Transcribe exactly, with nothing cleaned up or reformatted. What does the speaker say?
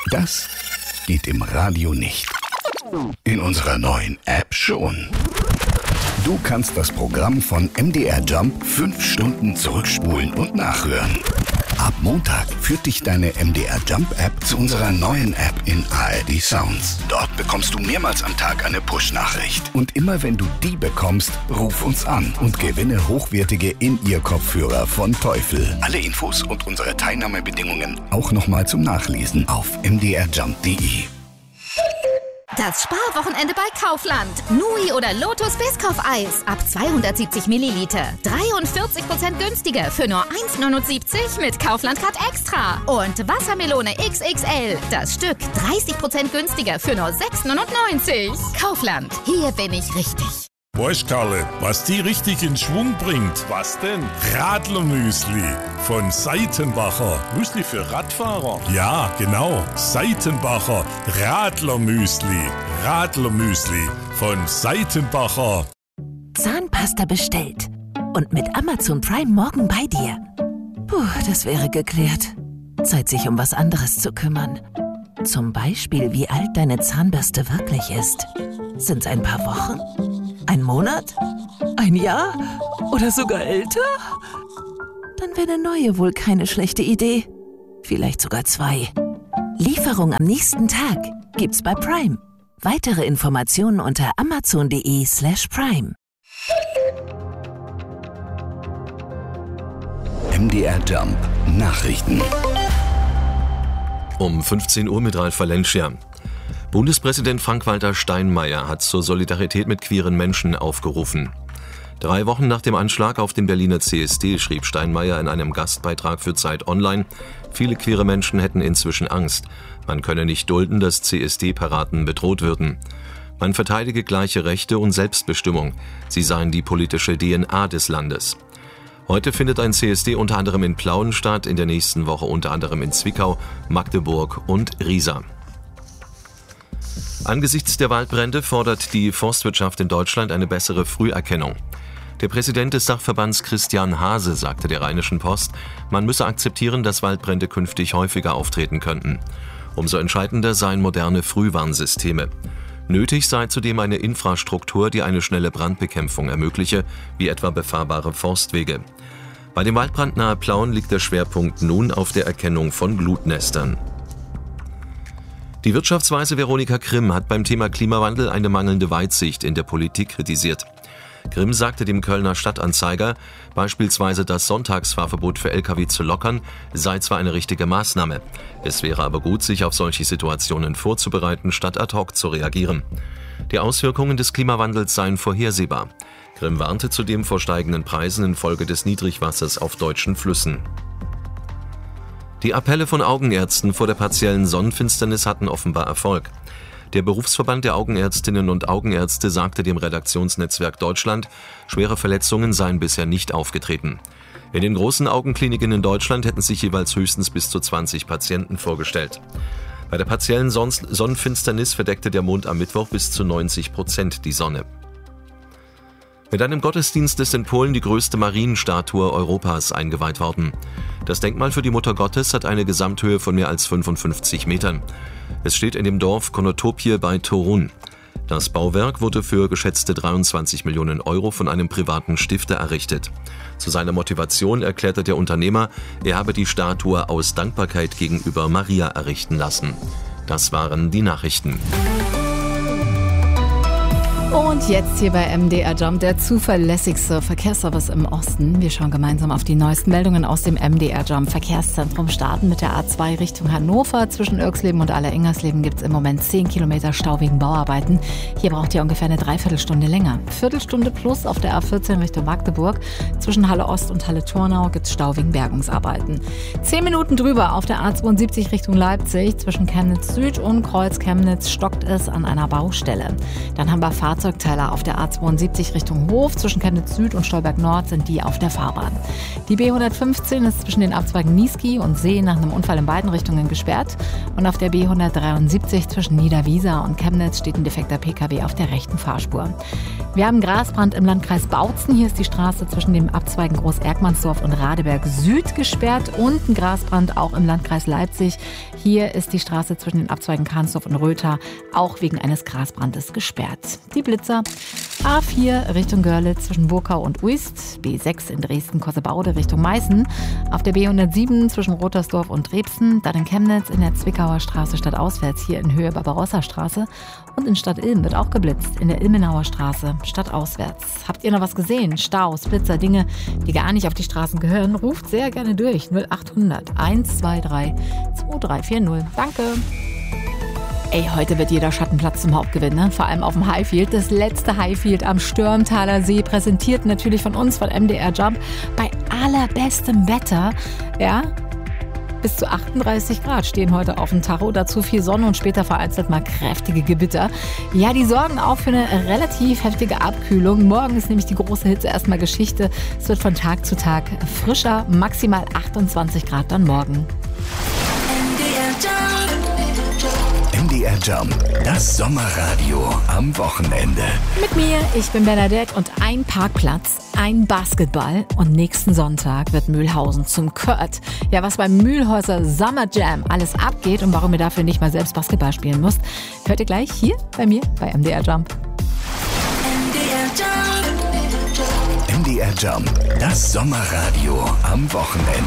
Das geht im Radio nicht. In unserer neuen App schon. Du kannst das Programm von M D R Jump fünf Stunden zurückspulen und nachhören. Ab Montag führt dich deine M D R Jump App zu unserer neuen App in A R D Sounds. Dort bekommst du mehrmals am Tag eine Push-Nachricht. Und immer wenn du die bekommst, ruf uns an und gewinne hochwertige In-Ear-Kopfhörer von Teufel. Alle Infos und unsere Teilnahmebedingungen auch nochmal zum Nachlesen auf m d r jump punkt d e. Das Sparwochenende bei Kaufland. Nui oder Lotus Biscoff-Eis ab zweihundertsiebzig Milliliter. dreiundvierzig Prozent günstiger für nur eins neunundsiebzig mit Kaufland-Card Extra. Und Wassermelone X X L. Das Stück dreißig Prozent günstiger für nur sechs neunundneunzig. Kaufland. Hier bin ich richtig. Weißt Karle, was die richtig in Schwung bringt? Was denn? Radlermüsli von Seitenbacher. Müsli für Radfahrer? Ja, genau. Seitenbacher Radlermüsli. Radlermüsli von Seitenbacher. Zahnpasta bestellt. Und mit Amazon Prime morgen bei dir. Puh, das wäre geklärt. Zeit, sich um was anderes zu kümmern. Zum Beispiel, wie alt deine Zahnbürste wirklich ist. Sind's ein paar Wochen? Ein Monat? Ein Jahr? Oder sogar älter? Dann wäre eine neue wohl keine schlechte Idee. Vielleicht sogar zwei. Lieferung am nächsten Tag gibt's bei Prime. Weitere Informationen unter amazon.de slash prime. M D R Jump Nachrichten. Um fünfzehn Uhr mit Ralf Valencia. Bundespräsident Frank-Walter Steinmeier hat zur Solidarität mit queeren Menschen aufgerufen. Drei Wochen nach dem Anschlag auf den Berliner C S D schrieb Steinmeier in einem Gastbeitrag für Zeit Online, viele queere Menschen hätten inzwischen Angst. Man könne nicht dulden, dass C S D-Paraden bedroht würden. Man verteidige gleiche Rechte und Selbstbestimmung. Sie seien die politische D N A des Landes. Heute findet ein C S D unter anderem in Plauen statt, in der nächsten Woche unter anderem in Zwickau, Magdeburg und Riesa. Angesichts der Waldbrände fordert die Forstwirtschaft in Deutschland eine bessere Früherkennung. Der Präsident des Dachverbands Christian Hase sagte der Rheinischen Post, man müsse akzeptieren, dass Waldbrände künftig häufiger auftreten könnten. Umso entscheidender seien moderne Frühwarnsysteme. Nötig sei zudem eine Infrastruktur, die eine schnelle Brandbekämpfung ermögliche, wie etwa befahrbare Forstwege. Bei dem Waldbrand nahe Plauen liegt der Schwerpunkt nun auf der Erkennung von Glutnestern. Die Wirtschaftsweise Veronika Grimm hat beim Thema Klimawandel eine mangelnde Weitsicht in der Politik kritisiert. Grimm sagte dem Kölner Stadtanzeiger, beispielsweise das Sonntagsfahrverbot für L K W zu lockern, sei zwar eine richtige Maßnahme. Es wäre aber gut, sich auf solche Situationen vorzubereiten, statt ad hoc zu reagieren. Die Auswirkungen des Klimawandels seien vorhersehbar. Grimm warnte zudem vor steigenden Preisen infolge des Niedrigwassers auf deutschen Flüssen. Die Appelle von Augenärzten vor der partiellen Sonnenfinsternis hatten offenbar Erfolg. Der Berufsverband der Augenärztinnen und Augenärzte sagte dem Redaktionsnetzwerk Deutschland, schwere Verletzungen seien bisher nicht aufgetreten. In den großen Augenkliniken in Deutschland hätten sich jeweils höchstens bis zu zwanzig Patienten vorgestellt. Bei der partiellen Sonnenfinsternis verdeckte der Mond am Mittwoch bis zu neunzig Prozent die Sonne. Mit einem Gottesdienst ist in Polen die größte Marienstatue Europas eingeweiht worden. Das Denkmal für die Mutter Gottes hat eine Gesamthöhe von mehr als fünfundfünfzig Metern. Es steht in dem Dorf Konotopie bei Torun. Das Bauwerk wurde für geschätzte dreiundzwanzig Millionen Euro von einem privaten Stifter errichtet. Zu seiner Motivation erklärte der Unternehmer, er habe die Statue aus Dankbarkeit gegenüber Maria errichten lassen. Das waren die Nachrichten. Und jetzt hier bei M D R Jump, der zuverlässigste Verkehrsservice im Osten. Wir schauen gemeinsam auf die neuesten Meldungen aus dem M D R Jump Verkehrszentrum. Starten mit der A zwei Richtung Hannover. Zwischen Irxleben und Aller-Ingersleben gibt es im Moment zehn Kilometer Stau wegen Bauarbeiten. Hier braucht ihr ungefähr eine Dreiviertelstunde länger. Viertelstunde plus auf der A vierzehn Richtung Magdeburg. Zwischen Halle Ost und Halle Thornau gibt es Stau wegen Bergungsarbeiten. Zehn Minuten drüber auf der A zweiundsiebzig Richtung Leipzig. Zwischen Chemnitz Süd und Kreuz Chemnitz stockt es an einer Baustelle. Dann haben wir Fahrzeuge Fahrzeugteller auf der A zweiundsiebzig Richtung Hof. Zwischen Chemnitz Süd und Stolberg Nord sind die auf der Fahrbahn. Die B hundertfünfzehn ist zwischen den Abzweigen Niesky und See nach einem Unfall in beiden Richtungen gesperrt. Und auf der B hundertdreiundsiebzig zwischen Niederwiesa und Chemnitz steht ein defekter P K W auf der rechten Fahrspur. Wir haben Grasbrand im Landkreis Bautzen. Hier ist die Straße zwischen dem Abzweigen Groß-Erkmannsdorf und Radeberg Süd gesperrt. Und ein Grasbrand auch im Landkreis Leipzig. Hier ist die Straße zwischen den Abzweigen Kahnsdorf und Rötha auch wegen eines Grasbrandes gesperrt. Die Blitzer: A vier Richtung Görlitz zwischen Burkau und Uist, B sechs in Dresden-Kossebaude Richtung Meißen, auf der B hundertsieben zwischen Rotersdorf und Drebsen, dann in Chemnitz in der Zwickauer Straße stadtauswärts, hier in Höhe Barbarossa-Straße, und in Stadt-Ilm wird auch geblitzt, in der Ilmenauer Straße stadtauswärts. Habt ihr noch was gesehen? Staus, Blitzer, Dinge, die gar nicht auf die Straßen gehören? Ruft sehr gerne durch. null achthundert eins zwei drei zwei drei vier null. Danke. Ey, heute wird jeder Schattenplatz zum Hauptgewinn, ne? Vor allem auf dem Highfield. Das letzte Highfield am Stürmtaler See, präsentiert natürlich von uns, von M D R Jump, bei allerbestem Wetter. Ja, bis zu achtunddreißig Grad stehen heute auf dem Tacho. Dazu viel Sonne und später vereinzelt mal kräftige Gewitter. Ja, die sorgen auch für eine relativ heftige Abkühlung. Morgen ist nämlich die große Hitze erstmal Geschichte. Es wird von Tag zu Tag frischer, maximal achtundzwanzig Grad dann morgen. M D R Jump, das Sommerradio am Wochenende. Mit mir, ich bin Bernadette, und ein Parkplatz, ein Basketball, und nächsten Sonntag wird Mühlhausen zum Kurt. Ja, was beim Mühlhäuser Summer Jam alles abgeht und warum ihr dafür nicht mal selbst Basketball spielen müsst, hört ihr gleich hier bei mir bei M D R Jump. M D R Jump, das Sommerradio am Wochenende.